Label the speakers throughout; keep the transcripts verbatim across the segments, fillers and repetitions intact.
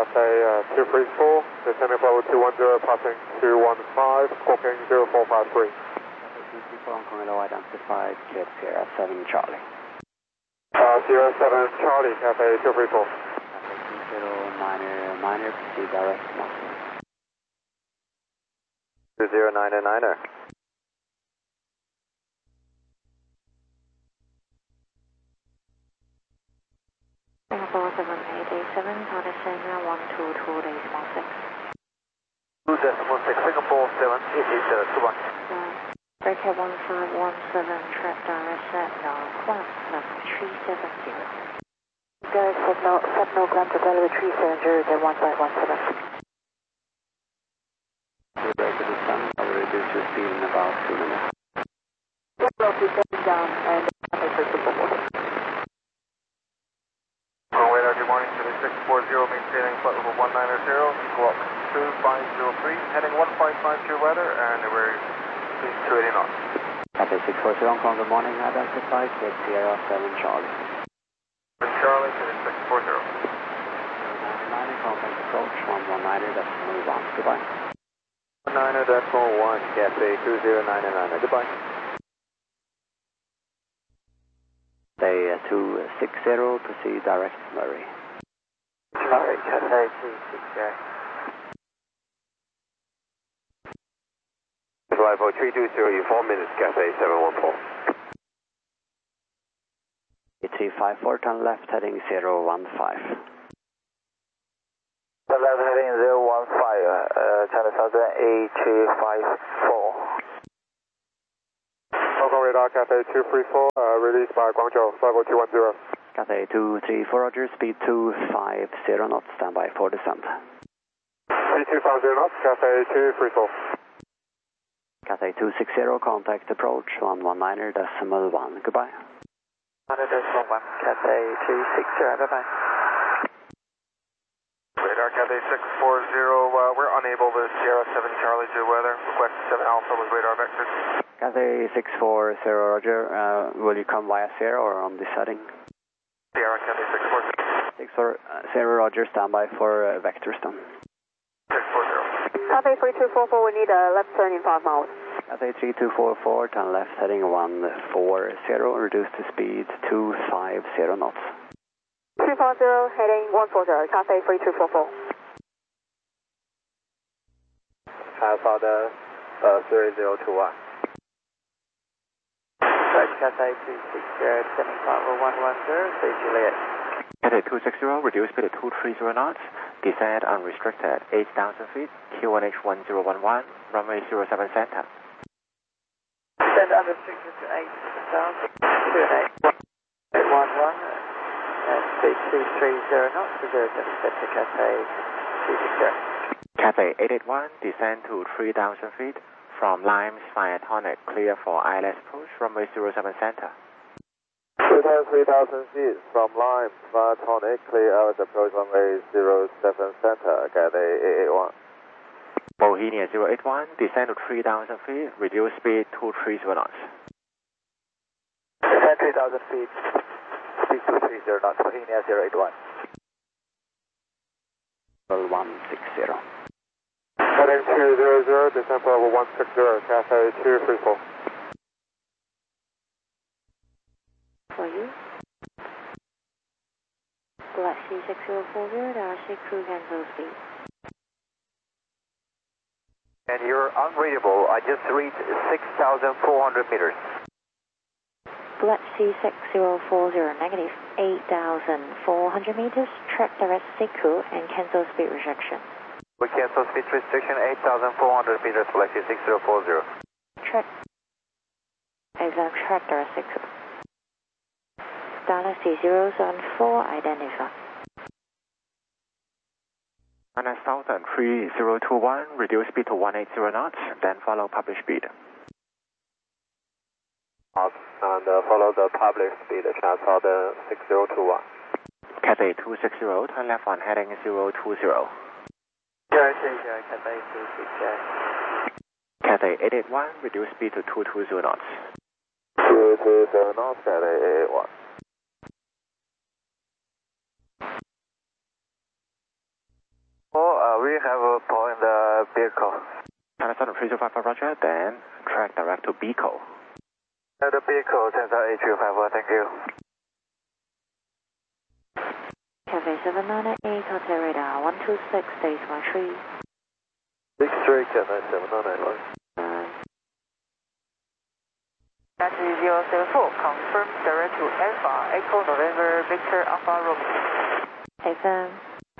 Speaker 1: Cathay uh, two three four, descending level two one zero, passing two one five, squawking zero four five three.
Speaker 2: two three four, Hong Kong Hello, identified, Kid Sierra seven Charlie.
Speaker 1: Uh, Sierra seven Charlie, Cathay two three four.
Speaker 2: Cathay two zero niner niner, proceed direct master.
Speaker 3: two zero niner niner.
Speaker 4: Singapore seven eight eight seven, Madison one two two decimal six.
Speaker 3: two decimal six, Singapore seven eight eight seven, two one.
Speaker 4: Breaker one five one seven, track direct set, no, climb, level three seven zero. Direct set, no, set, no, climb to level three seven zero, then one five one seven.
Speaker 2: We're ready to descend, I will reduce your speed in about two minutes.
Speaker 4: Well, we set down and Cathay three two four.
Speaker 3: Radar, good morning, Chile six four zero, maintaining flight level one nine zero, squawk two five zero three, heading one five five two weather, and we're two eighty knots.
Speaker 2: Cathay six four zero, Hong Kong, good morning, identified, Kid Sierra seven Charlie.
Speaker 3: Charlie, Chile six four zero.
Speaker 2: nine contact approach, one one niner, decimal one, goodbye.
Speaker 3: one niner decimal one, Cathay two zero niner niner, goodbye.
Speaker 2: Day two six zero, proceed direct Murray.
Speaker 3: Sorry, Cathay two six zero. Level three two zero, you four minutes, Cathay seven one four.
Speaker 2: three five four, turn left, heading zero one five.
Speaker 3: Turn left, heading zero one five, uh, China Southern A three five four.
Speaker 1: Hong Kong radar, Cathay two three four, uh, released by Guangzhou, level two one zero.
Speaker 2: Cathay two three four, Roger, speed two five zero knots, standby for descent.
Speaker 1: three two five zero knots, Cathay two three four.
Speaker 2: Cathay two six zero, contact approach, one one niner, decimal one, goodbye.
Speaker 3: one decimal one, Cathay two six zero, bye-bye. Radar, Cathay six four zero, uh, we're unable to Sierra seven Charlie to weather, request seven Alpha with radar vectors.
Speaker 2: Cathay six four zero, Roger, uh, will you come via Sierra or on this setting?
Speaker 3: Sierra, Cathay six four zero.
Speaker 2: six four zero, Roger, standby for uh, vectors then.
Speaker 3: six four zero.
Speaker 4: Cathay three two four four, we need a left turn in five miles.
Speaker 2: Cathay three two four four, turn left, heading one four zero, reduce the speed two five zero knots.
Speaker 4: two five zero, heading one four zero, Cathay three two four four.
Speaker 3: Alpha, uh, three zero two one. Cathay two six zero, descending flight level one one zero, say Juliet.
Speaker 5: Cathay two six zero, reduce speed to two three zero knots, descend unrestricted, eight thousand feet, Q one H one zero one one, runway zero seven center.
Speaker 3: Descend unrestricted to eight thousand, two eight one one, and speed two three zero knots to zero seven center, Cathay two six zero.
Speaker 5: Cathay eight eight one, descend to three thousand feet, from Limes via Tonic, clear for I L S approach, runway zero seven center.
Speaker 3: three thousand feet from Limes via Tonic, clear I L S approach, runway zero seven center, Cathay eight eight one.
Speaker 5: Bohemia zero eight one, descend to three thousand feet, reduce speed two three zero knots.
Speaker 3: Descend three thousand feet, speed two three zero knots, Bohemia zero eight one.
Speaker 2: one six zero.
Speaker 1: Heading two zero zero, descent for level one six zero, Cathay two three four.
Speaker 4: For you. Galaxy six zero four zero, Darcy crew cancel speed.
Speaker 3: And you're unreadable, I just reached six thousand four hundred meters.
Speaker 4: Galaxy six zero four zero, negative eight thousand four hundred meters, track direct crew and cancel speed rejection.
Speaker 3: We cancel speed restriction, eight thousand four hundred meters, Galaxy six zero four zero.
Speaker 4: Track, exact track direct crew. Galaxy zero seven four, identify.
Speaker 5: China Southern three zero two one, reduce speed to one eight zero knots, then follow published speed.
Speaker 3: And uh, follow the published speed, China Southern six zero two one.
Speaker 5: Cathay two six zero, turn left on heading zero two zero.
Speaker 3: Sierra Sierra, Cathay two six zero.
Speaker 5: Cathay eight eight one, reduce speed to two two zero knots.
Speaker 3: two two zero knots, Cathay eight eight one.
Speaker 6: have a point in the vehicle.
Speaker 5: China Southern three two five for Roger, then track direct to Beaco.
Speaker 6: Uh, the vehicle, China eight three five one, thank you.
Speaker 4: Cafe seven nine eight, Hotel Radar one two six, stage one three.
Speaker 6: six three, Cafe seven nine eight.
Speaker 3: Taxi zero seven four, confirm direct to Alpha, Echo November, Victor Alpha Romeo.
Speaker 4: Affirm.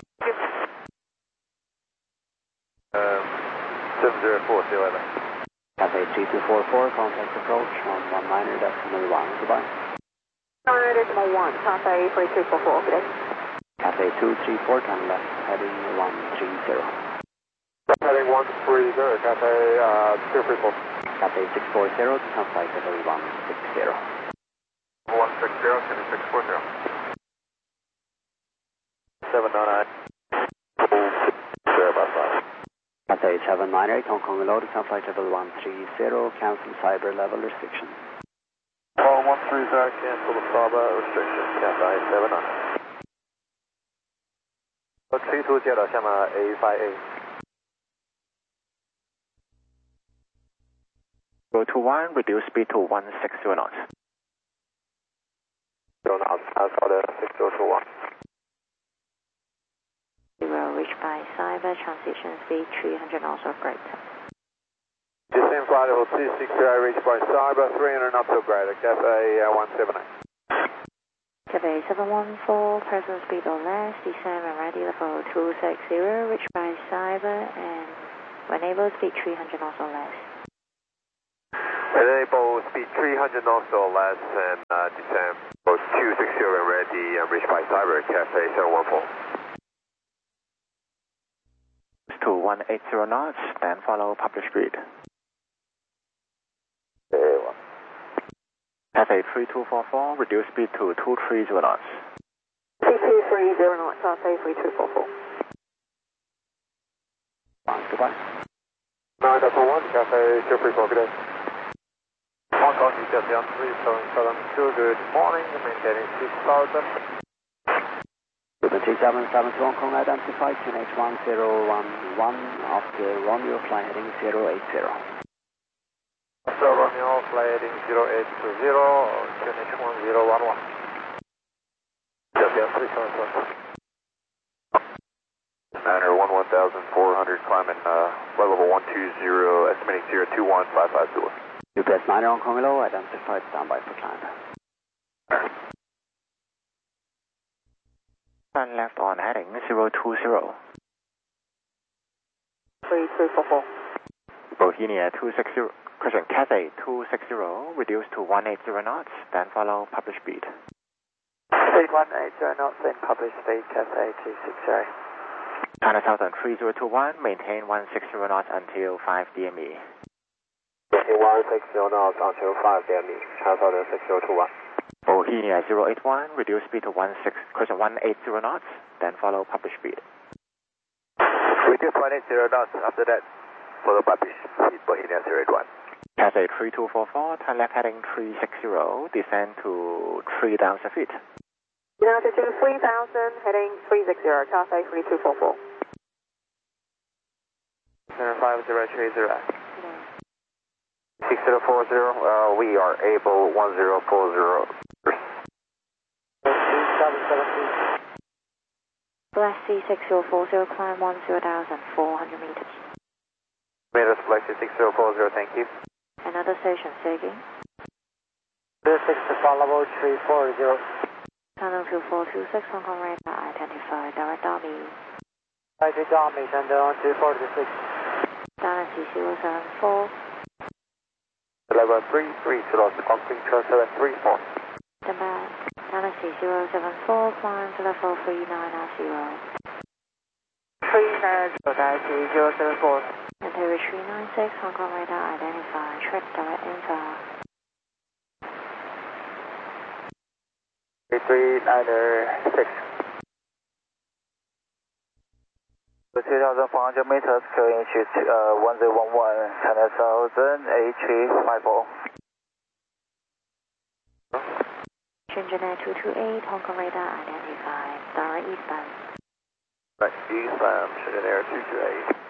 Speaker 6: Um, seven zero four, see you later.
Speaker 2: Cafe three two four four, contact approach on one niner decimal one, goodbye.
Speaker 4: nine decimal one, Cafe three two four four, good day.
Speaker 2: Cafe two three four, turn left, heading one three zero.
Speaker 1: Heading one three zero, Cafe uh, two three four.
Speaker 2: Cafe six four zero, to come flight level one six zero.
Speaker 1: one six zero, Cafe six four zero.
Speaker 6: seven nine nine. Zero about five.
Speaker 2: Cafe seven nine eight, Hong Kong below, to come flight level one three zero, cancel cyber level restriction.
Speaker 6: Call one three zero, cancel the cyber restriction, Cafe seven nine nine. three two 接到下面 A five A。
Speaker 5: Go to one, reduce speed to one sixty knots.
Speaker 6: zero knots, outside the six zero two one.
Speaker 4: Zero, reached by cyber, transition speed three hundred knots of greater.
Speaker 6: Descend flight level two six zero, reached by cyber, three hundred knots of greater, Cafe one seven eight.
Speaker 4: Cafe seven one four, present speed or less, descend and ready level two six zero, reached by cyber, and when able, speed three hundred knots or less.
Speaker 6: Enable speed three hundred knots or less and uh, descend both two six zero and ready and reach by cyber, Cafe seven one four.
Speaker 5: To one eighty knots, then follow published speed. Cafe three two four four, reduce speed to two three zero knots.
Speaker 4: three two three zero knots, Cafe three two four four.
Speaker 2: Goodbye.
Speaker 1: nine decimal one, Cafe two three four, good day.
Speaker 6: Hong Kong, U T C three seven seven two, good morning, maintaining six thousand.
Speaker 2: three seven seven to Hong Kong, identified, Q N H one zero one one, after Romeo, fly heading zero eight zero.
Speaker 6: After Romeo, fly heading zero eight two zero, Q N H one zero one one. U T C three seven seven. Niner one one thousand four hundred, climbing uh, flight level one two zero, estimating zero two one five five two.
Speaker 2: U P S nine Hong Kong below, identified, standby for climb.
Speaker 5: Turn left on heading zero two zero.
Speaker 4: three two four four.
Speaker 5: Bohemia two six zero, correction, Cathay two six zero, reduce to one eighty knots, then follow published speed.
Speaker 3: Speed one eighty knots, then publish speed, Cafe two six zero.
Speaker 5: China Southern three zero two one, maintain one sixty knots until five D M E.
Speaker 6: one sixty knots until five D M E, China Southern six zero two one.
Speaker 5: Bohemia zero eight one, reduce speed to one six, correction, one eighty knots, then follow published speed.
Speaker 6: Reduce one eighty knots, after that, follow published speed, Bohemia zero eight one.
Speaker 5: Cathay three two four four, turn left heading three six zero, descend to three thousand feet.
Speaker 4: United to three thousand, heading three six zero, Cafe three two four four.
Speaker 6: five zero three zero. six zero four zero, uh, we are able one zero four zero.
Speaker 4: Blast C six zero four zero, climb one zero thousand four hundred meters.
Speaker 6: Meters flight six zero four zero, thank you.
Speaker 4: Another station, Sergey.
Speaker 3: six to follow three four zero.
Speaker 4: Tunnel two four two six, Hong Kong radar, identified, direct Army.
Speaker 3: I did Army, and on two four six.
Speaker 4: Galaxy zero seven four.
Speaker 6: Level three three, to lost concrete seven three four.
Speaker 4: The man, Galaxy zero seven four, climb to level three nine zero.
Speaker 3: three nine zero, Galaxy zero seven four.
Speaker 4: Enter three nine six, Hong Kong radar, identified, track direct info.
Speaker 6: three nine six. two thousand four hundred meters, Q N H uh, one zero one one, China Southern A three five four.
Speaker 4: Engineer two two eight, Hong Kong radar, identified, direct eastbound.
Speaker 6: Right, eastbound, Trinidad Air two two eight.